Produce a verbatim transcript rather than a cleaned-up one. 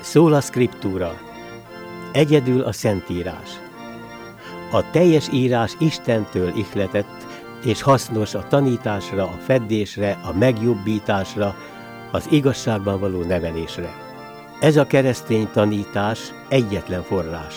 Sola Scriptura, egyedül a Szentírás. A teljes írás Istentől ihletett, és hasznos a tanításra, a feddésre, a megjobbításra, az igazságban való nevelésre. Ez a keresztény tanítás egyetlen forrás.